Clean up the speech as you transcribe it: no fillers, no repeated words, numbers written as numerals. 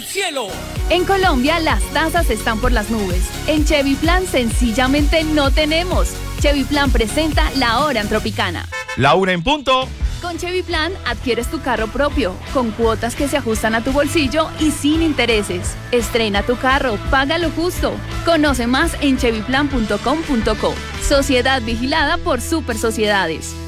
cielo. En Colombia las tasas están por las nubes. En Chevy Plan sencillamente no tenemos. Chevy Plan presenta La Hora en Tropicana. La 1 en punto. Con Chevy Plan adquieres tu carro propio, con cuotas que se ajustan a tu bolsillo y sin intereses. Estrena tu carro, paga lo justo. Conoce más en chevyplan.com.co. Sociedad vigilada por Super Sociedades.